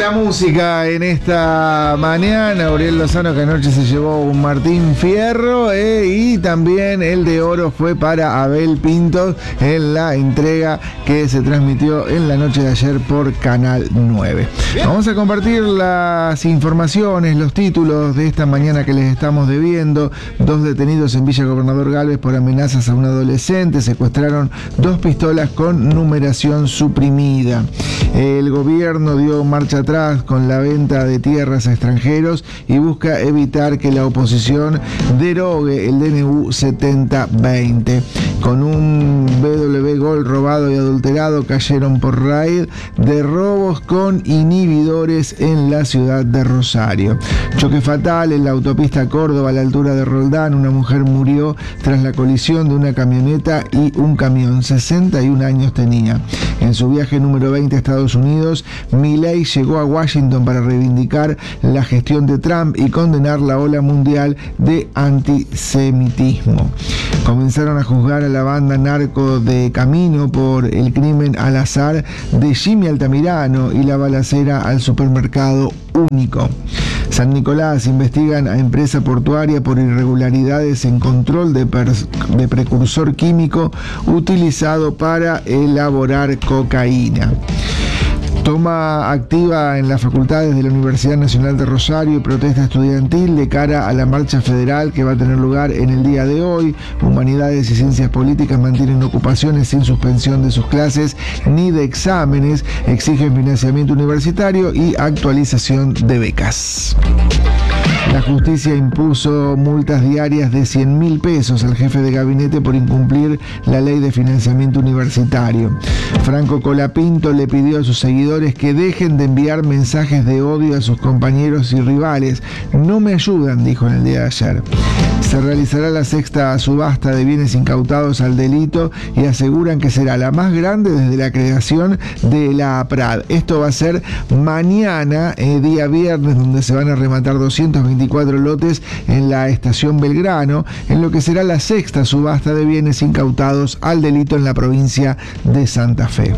la música en esta mañana. Uriel Lozano, que anoche se llevó un Martín Fierro, y también el de oro fue para Abel Pintos en la entrega que se transmitió en la noche de ayer por Canal 9. Vamos a compartir las informaciones, los títulos de esta mañana que les estamos debiendo. 2 detenidos en Villa Gobernador Galvez por amenazas a un adolescente. Secuestraron 2 pistolas con numeración suprimida. El gobierno dio marcha atrás con la venta de tierras a extranjeros y busca evitar que la oposición derogue el DNU 7020. Con un BW Gol robado y adulterado cayeron por raíz de robos con inhibidores en la ciudad de Rosario. Choque fatal en la autopista Córdoba a la altura de Roldán. Una mujer murió tras la colisión de una camioneta y un camión. 61 años tenía. En su viaje número 20 a Estados Unidos, Milei llegó a Washington para reivindicar la gestión de Trump y condenar la ola mundial de antisemitismo. Comenzaron a juzgar a la banda narco de Camino por el crimen al azar de Jimmy Altamirano y la balacera al supermercado Único. San Nicolás: investigan a empresa portuaria por irregularidades en control de precursor químico utilizado para elaborar cocaína. Toma activa en las facultades de la Universidad Nacional de Rosario y protesta estudiantil de cara a la marcha federal que va a tener lugar en el día de hoy. Humanidades y Ciencias Políticas mantienen ocupaciones sin suspensión de sus clases ni de exámenes, exigen financiamiento universitario y actualización de becas. La justicia impuso multas diarias de 100.000 pesos al jefe de gabinete por incumplir la ley de financiamiento universitario. Franco Colapinto le pidió a sus seguidores que dejen de enviar mensajes de odio a sus compañeros y rivales. No me ayudan, dijo en el día de ayer. Se realizará la 6ª subasta de bienes incautados al delito y aseguran que será la más grande desde la creación de la APRAD. Esto va a ser mañana, día viernes, donde se van a rematar 224 lotes en la estación Belgrano, en lo que será la 6ª subasta de bienes incautados al delito en la provincia de Santa Fe.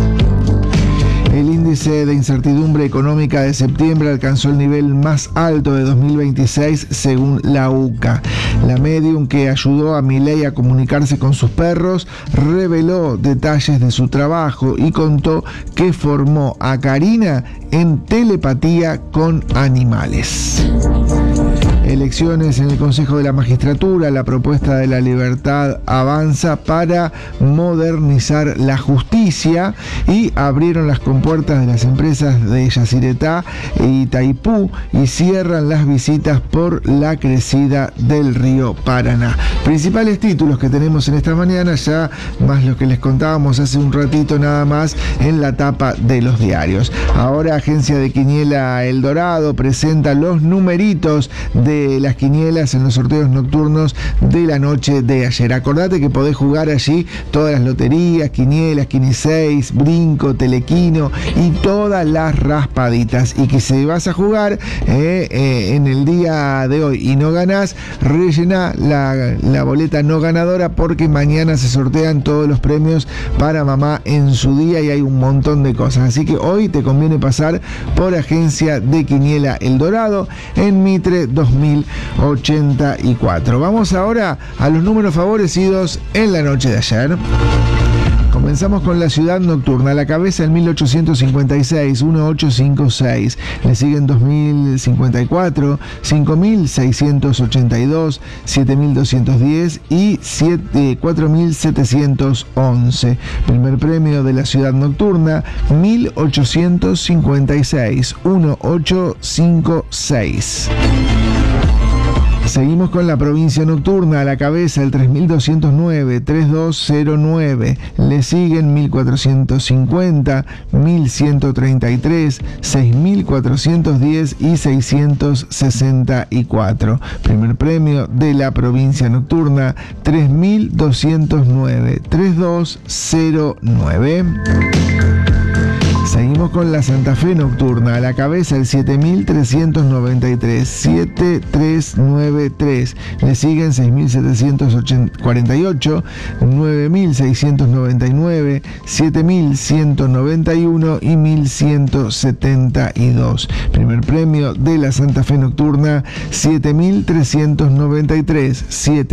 El índice de incertidumbre económica de septiembre alcanzó el nivel más alto de 2026 según la UCA. La medium que ayudó a Milei a comunicarse con sus perros reveló detalles de su trabajo y contó que formó a Karina en telepatía con animales. Elecciones en el Consejo de la Magistratura. La propuesta de La Libertad avanza para modernizar la justicia y abrieron las compuertas de las empresas de Yacyretá y Taipú y cierran las visitas por la crecida del río Paraná. Principales títulos que tenemos en esta mañana, ya más lo que les contábamos hace un ratito nada más en la tapa de los diarios. Ahora, Agencia de Quiniela El Dorado presenta los numeritos de las quinielas en los sorteos nocturnos de la noche de ayer. Acordate que podés jugar allí todas las loterías, quinielas, Quiniseis, Brinco, Telequino y todas las raspaditas. Y que si vas a jugar en el día de hoy y no ganás, rellena la boleta no ganadora, porque mañana se sortean todos los premios para mamá en su día y hay un montón de cosas. Así que hoy te conviene pasar por Agencia de Quiniela El Dorado en Mitre 2084. Vamos ahora a los números favorecidos en la noche de ayer. Comenzamos con la ciudad nocturna. A la cabeza en 1856, 1856. Le siguen 2054, 5682, 7210 y 4711. Primer premio de la ciudad nocturna, 1856, 1856. Seguimos con la provincia nocturna. A la cabeza el 3209, 3209. Le siguen 1450, 1133, 6410 y 664. Primer premio de la provincia nocturna, 3209, 3209. Seguimos con la Santa Fe nocturna. A la cabeza el 7393, 7393. Le siguen 6748, 9699, 7191 y 1172. Primer premio de la Santa Fe nocturna, 7393,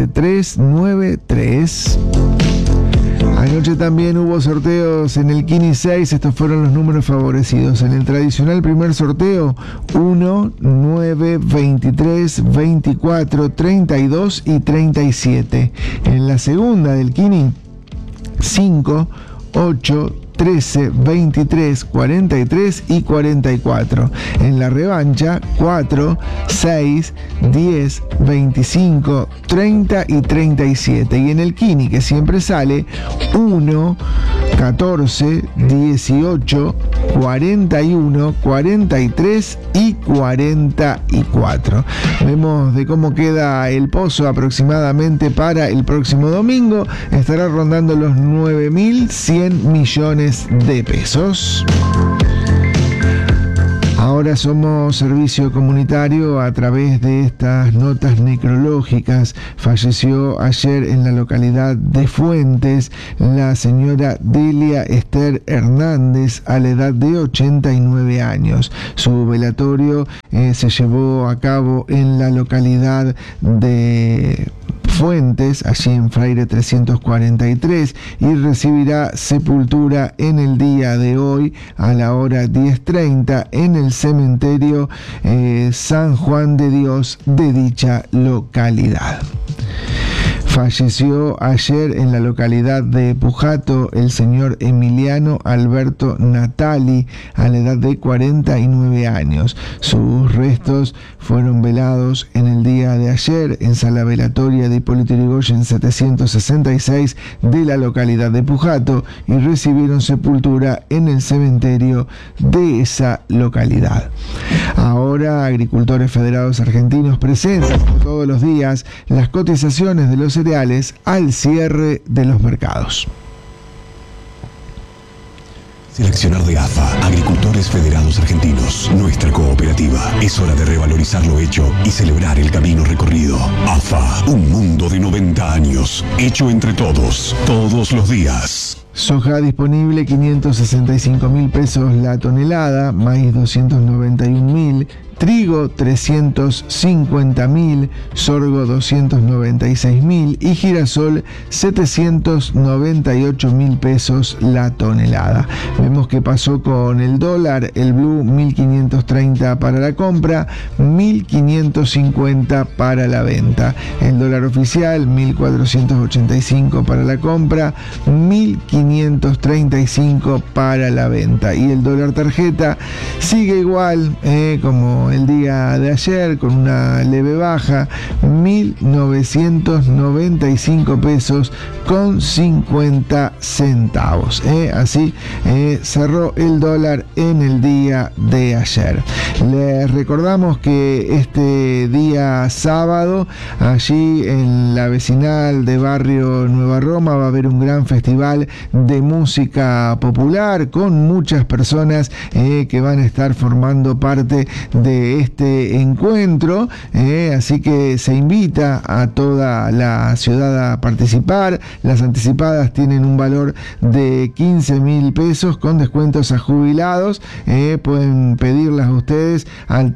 7393. Anoche también hubo sorteos en el Kini 6, estos fueron los números favorecidos. En el tradicional primer sorteo, 1, 9, 23, 24, 32 y 37. En la segunda del Kini, 5, 8, 13, 23, 43 y 44. En la revancha, 4, 6, 10, 25, 30 y 37. Y en el Kini, que siempre sale, 1, 14, 18, 41, 43 y 44. Vemos de cómo queda el pozo aproximadamente para el próximo domingo. Estará rondando los 9.100 millones de pesos. Ahora somos servicio comunitario a través de estas notas necrológicas. Falleció ayer en la localidad de Fuentes la señora Delia Esther Hernández a la edad de 89 años. Su velatorio se llevó a cabo en la localidad de Fuentes, allí en Freire 343, y recibirá sepultura en el día de hoy a la hora 10:30 en el cementerio San Juan de Dios de dicha localidad. Falleció ayer en la localidad de Pujato el señor Emiliano Alberto Natali a la edad de 49 años. Sus restos fueron velados en el día de ayer en sala velatoria de Hipólito Yrigoyen 766 de la localidad de Pujato y recibieron sepultura en el cementerio de esa localidad. Ahora, Agricultores Federados Argentinos presentan como todos los días las cotizaciones de los cereales al cierre de los mercados. Seleccionar de AFA, Agricultores Federados Argentinos, nuestra cooperativa. Es hora de revalorizar lo hecho y celebrar el camino recorrido. AFA, un mundo de 90 años, hecho entre todos, todos los días. Soja disponible 565.000 pesos la tonelada, maíz 291.000, trigo 350.000, sorgo 296.000 y girasol 798.000 pesos la tonelada. Vemos que pasó con el dólar, el blue 1.530 para la compra, 1.550 para la venta. El dólar oficial 1.485 para la compra, 1.535 para la venta. Y el dólar tarjeta sigue igual como el día de ayer, con una leve baja, 1.995 pesos con 50 centavos. Así cerró el dólar en el día de ayer. Les recordamos que este día sábado, allí en la vecinal de Barrio Nueva Roma, va a haber un gran festival de música popular con muchas personas que van a estar formando parte de este encuentro, así que se invita a toda la ciudad a participar. Las anticipadas tienen un valor de 15.000 pesos con descuentos a jubilados. Pueden pedirlas ustedes al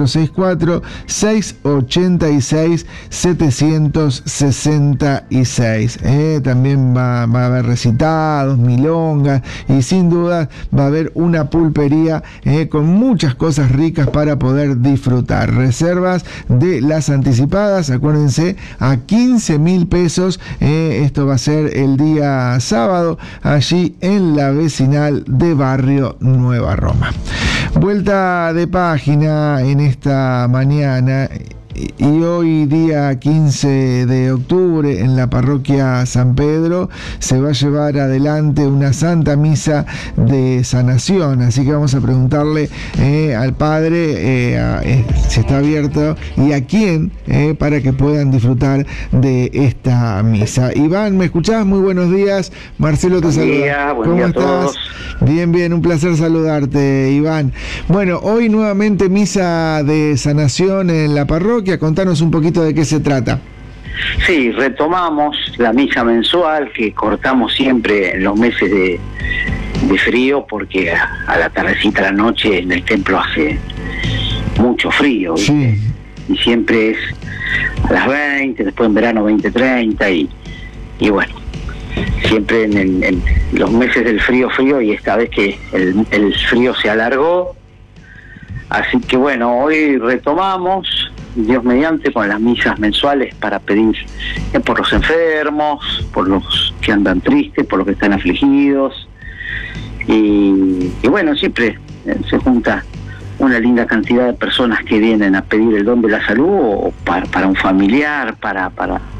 3464-686-766. También va a haber recitados, milongas y sin duda va a haber una pulpería con muchas cosas ricas para poder disfrutar. Reservas de las anticipadas, acuérdense, a 15.000 pesos. Esto va a ser el día sábado, allí en la vecinal de Barrio Nueva Roma. Vuelta de página en esta mañana Y hoy, día 15 de octubre, en la parroquia San Pedro, se va a llevar adelante una Santa Misa de Sanación. Así que vamos a preguntarle al padre si está abierto y a quién, para que puedan disfrutar de esta misa. Iván, ¿me escuchás? Muy buenos días. Marcelo te saluda. Buen día a todos. Bien, bien, un placer saludarte, Iván. Bueno, hoy nuevamente misa de sanación en la parroquia. Contanos un poquito de qué se trata. Sí, retomamos la misa mensual que cortamos siempre en los meses de frío, porque a la tardecita, a la noche, en el templo hace mucho frío, ¿viste? Sí. Y siempre es a las 20, después en verano 20-30 y bueno, siempre en los meses del frío, y esta vez que el frío se alargó. Así que bueno, hoy retomamos, Dios mediante, con las misas mensuales para pedir por los enfermos, por los que andan tristes, por los que están afligidos. Y bueno, siempre se junta una linda cantidad de personas que vienen a pedir el don de la salud, o para un familiar, para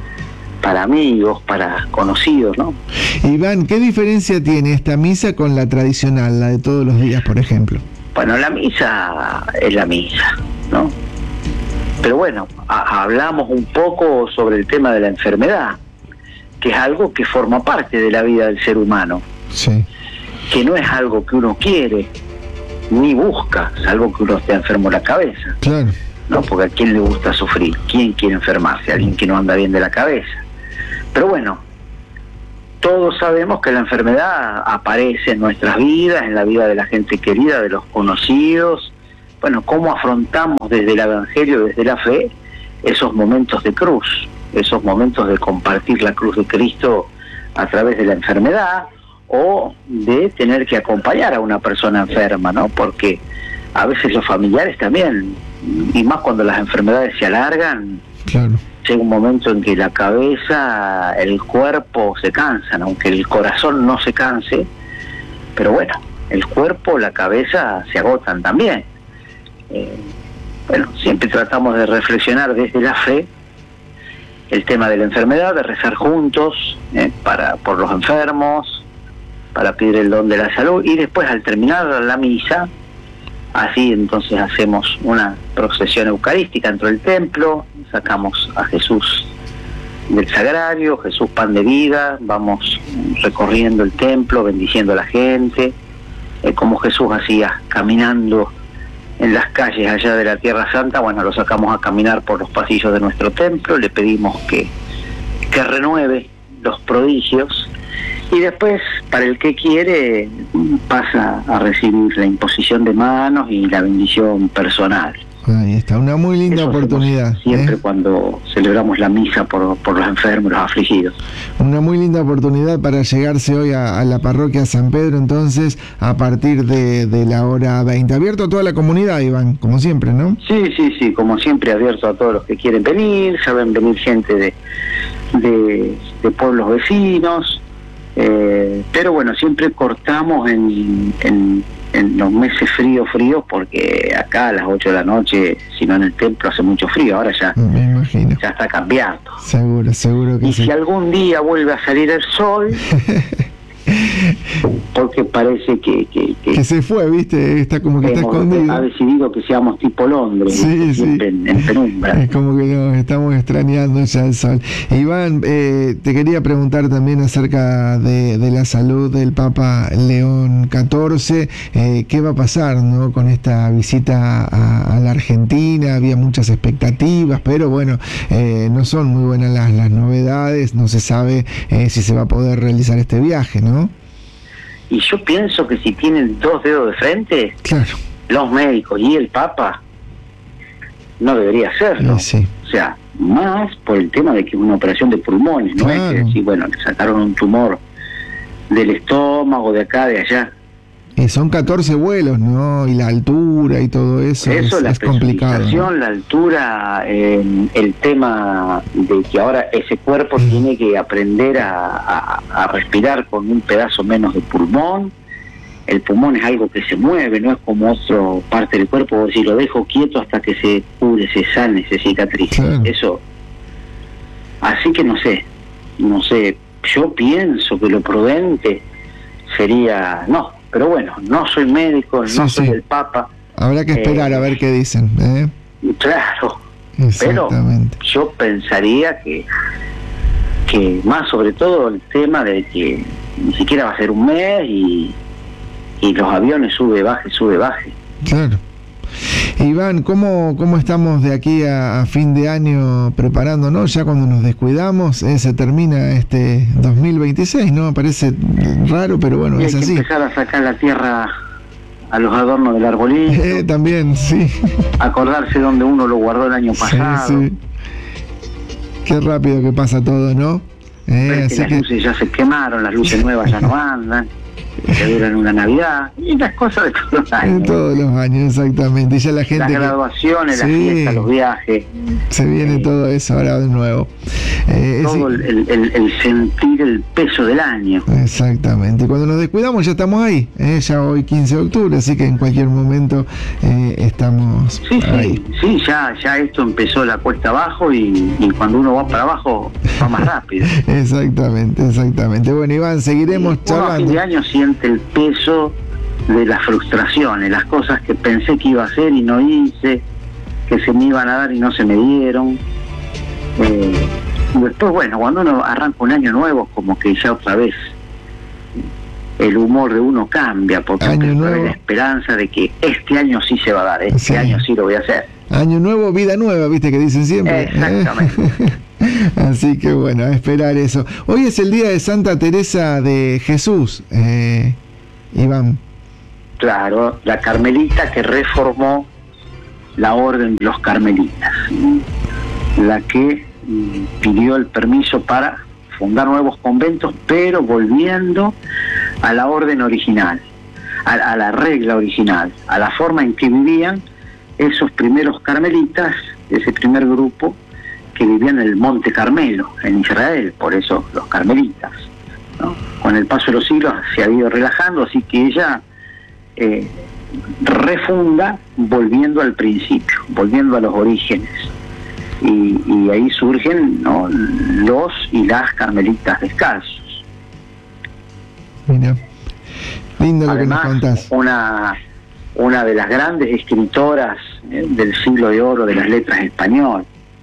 amigos, para conocidos, ¿no? Iván, ¿qué diferencia tiene esta misa con la tradicional, la de todos los días, por ejemplo? Bueno, la misa es la misa, ¿no? Pero bueno, hablamos un poco sobre el tema de la enfermedad, que es algo que forma parte de la vida del ser humano. Sí. Que no es algo que uno quiere, ni busca, es algo que uno esté enfermo la cabeza. Claro. No, porque ¿a quién le gusta sufrir? ¿Quién quiere enfermarse? Alguien que no anda bien de la cabeza. Pero bueno, todos sabemos que la enfermedad aparece en nuestras vidas, en la vida de la gente querida, de los conocidos. Bueno, ¿cómo afrontamos desde el Evangelio, desde la fe, esos momentos de cruz, esos momentos de compartir la cruz de Cristo a través de la enfermedad, o de tener que acompañar a una persona enferma, ¿no? Porque a veces los familiares también, y más cuando las enfermedades se alargan, claro, llega un momento en que la cabeza, el cuerpo se cansan, aunque el corazón no se canse, pero bueno, el cuerpo, la cabeza se agotan también. Bueno, siempre tratamos de reflexionar desde la fe el tema de la enfermedad, de rezar juntos por los enfermos, para pedir el don de la salud, y después, al terminar la misa, así entonces hacemos una procesión eucarística dentro del templo, sacamos a Jesús del sagrario, Jesús pan de vida, vamos recorriendo el templo, bendiciendo a la gente, como Jesús hacía caminando en las calles allá de la Tierra Santa. Bueno, lo sacamos a caminar por los pasillos de nuestro templo, le pedimos que renueve los prodigios, y después, para el que quiere, pasa a recibir la imposición de manos y la bendición personal. Ahí está, una muy linda oportunidad. Siempre cuando celebramos la misa por los enfermos, los afligidos. Una muy linda oportunidad para llegarse hoy a la parroquia San Pedro, entonces, a partir de la hora 20. Abierto a toda la comunidad, Iván, como siempre, ¿no? Sí, como siempre, abierto a todos los que quieren venir. Saben venir gente de pueblos vecinos. Pero bueno, siempre cortamos en los meses fríos, porque acá a las 8 de la noche, si no en el templo, hace mucho frío. Ahora ya, me imagino, ya está cambiando. Seguro que y sí. Si algún día vuelve a salir el sol, porque parece que se fue, ¿viste? Está como que está escondido. Ha decidido que seamos tipo Londres, sí. En penumbra. Es como que nos estamos extrañando ya el sol. Iván, te quería preguntar también acerca de la salud del Papa León XIV. ¿Qué va a pasar, no, con esta visita a la Argentina? Había muchas expectativas, pero bueno, no son muy buenas las novedades. No se sabe si se va a poder realizar este viaje, ¿no? Y yo pienso que si tienen dos dedos de frente, claro, los médicos y el Papa, no debería hacerlo. Sí. O sea, más por el tema de que es una operación de pulmones, no claro. Es que decir, bueno, le sacaron un tumor del estómago, de acá, de allá. Son 14 vuelos, ¿no? Y la altura y todo eso, la es complicado, ¿no? La altura, el tema de que ahora ese cuerpo tiene que aprender a respirar con un pedazo menos de pulmón, el pulmón es algo que se mueve, no es como otra parte del cuerpo, si lo dejo quieto hasta que se cure, se sane, se cicatrice. Claro. Eso. Así que no sé, yo pienso que lo prudente sería, no, pero bueno, no soy médico, no soy el Papa. Habrá que esperar a ver qué dicen. Claro, pero yo pensaría que más sobre todo el tema de que ni siquiera va a ser un mes y los aviones sube, baje. Claro. Iván, ¿cómo estamos de aquí a fin de año preparándonos? Ya cuando nos descuidamos, se termina este 2026, ¿no? Parece raro, pero bueno, es así. Hay que empezar a sacar la tierra a los adornos del arbolito. También, sí. Acordarse donde uno lo guardó el año pasado. Sí. Qué rápido que pasa todo, ¿no? Así las luces ya se quemaron, las luces nuevas ya no andan. Que duran una Navidad y las cosas de todos los años. Todos los años, exactamente. Y ya la gente. Las graduaciones, las fiestas, los viajes. Se viene todo eso ahora de nuevo. Todo el sentir el peso del año. Exactamente. Cuando nos descuidamos ya estamos ahí. Ya hoy 15 de octubre, así que en cualquier momento estamos ahí. Sí, ya esto empezó la cuesta abajo y cuando uno va para abajo va más rápido. Exactamente. Bueno, Iván, seguiremos charlando. A fin de año siente el peso de las frustraciones, las cosas que pensé que iba a hacer y no hice, que se me iban a dar y no se me dieron. Después, bueno, cuando uno arranca un año nuevo, como que ya otra vez el humor de uno cambia, porque hay la esperanza de que este año sí se va a dar, año sí lo voy a hacer. Año nuevo, vida nueva, viste que dicen siempre. Exactamente. Así que bueno, a esperar eso. Hoy es el día de Santa Teresa de Jesús, Iván. Claro, la carmelita que reformó la orden de los carmelitas, la que pidió el permiso para fundar nuevos conventos, pero volviendo a la orden original, a la regla original, a la forma en que vivían esos primeros carmelitas, ese primer grupo que vivían en el Monte Carmelo, en Israel, por eso los carmelitas, ¿no? Con el paso de los siglos se ha ido relajando, así que ella refunda volviendo al principio, volviendo a los orígenes. Y ahí surgen, ¿no?, los y las carmelitas descalzos. Mira, lindo lo además, que nos contás. Una de las grandes escritoras del siglo de oro de las letras español,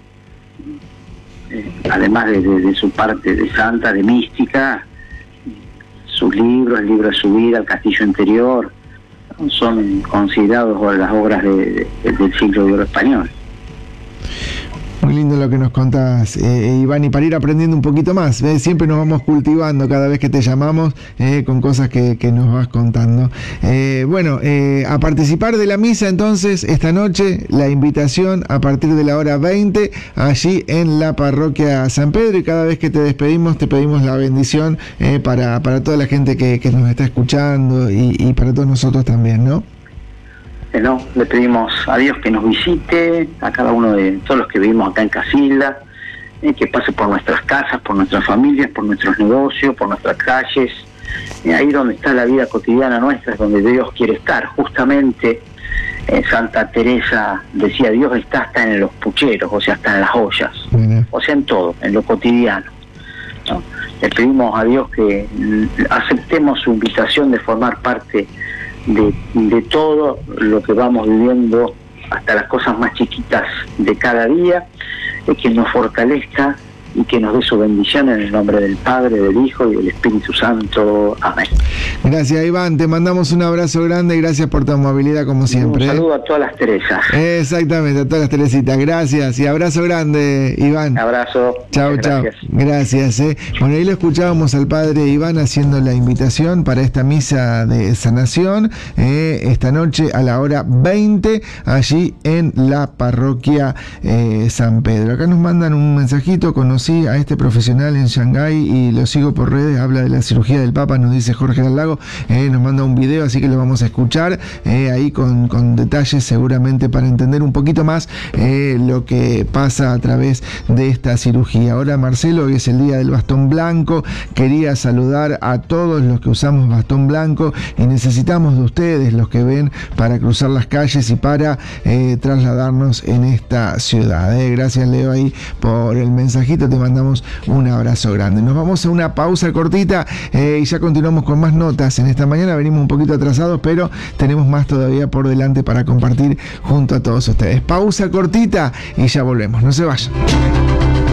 además de su parte de santa, de mística, sus libros, el libro de su vida, El castillo interior, son considerados las obras del siglo de oro español. Muy lindo lo que nos contás, Iván, y para ir aprendiendo un poquito más, siempre nos vamos cultivando cada vez que te llamamos con cosas que nos vas contando. A participar de la misa entonces esta noche, la invitación a partir de la hora 20 allí en la parroquia San Pedro, y cada vez que te despedimos te pedimos la bendición para toda la gente que nos está escuchando y para todos nosotros también, ¿no? ¿No? Le pedimos a Dios que nos visite, a cada uno de todos los que vivimos acá en Casilda, que pase por nuestras casas, por nuestras familias, por nuestros negocios, por nuestras calles, ahí donde está la vida cotidiana nuestra, es donde Dios quiere estar. Justamente Santa Teresa decía, Dios está hasta en los pucheros, o sea, hasta en las ollas, o sea, en todo, en lo cotidiano, ¿no? Le pedimos a Dios que aceptemos su invitación de formar parte de todo lo que vamos viviendo, hasta las cosas más chiquitas de cada día, que nos fortalezca y que nos dé su bendición en el nombre del Padre, del Hijo y del Espíritu Santo. Amén. Gracias, Iván, te mandamos un abrazo grande y gracias por tu amabilidad como siempre. Un saludo a todas las Teresas. Exactamente, a todas las Teresitas, gracias y abrazo grande, Iván. Abrazo. Chao. Gracias. Bueno, ahí lo escuchábamos al padre Iván haciendo la invitación para esta misa de sanación esta noche a la hora 20 allí en la parroquia San Pedro. Acá nos mandan un mensajito: conocí a este profesional en Shanghái y lo sigo por redes, habla de la cirugía del Papa, nos dice Jorge del Lago. Leo nos manda un video, así que lo vamos a escuchar ahí con detalles seguramente para entender un poquito más lo que pasa a través de esta cirugía. Ahora, Marcelo, hoy es el día del bastón blanco. Quería saludar a todos los que usamos bastón blanco y necesitamos de ustedes, los que ven, para cruzar las calles y para trasladarnos en esta ciudad. Gracias, Leo, ahí por el mensajito. Te mandamos un abrazo grande. Nos vamos a una pausa cortita y ya continuamos con más notas. En esta mañana venimos un poquito atrasados, pero tenemos más todavía por delante para compartir junto a todos ustedes. Pausa cortita y ya volvemos. No se vayan.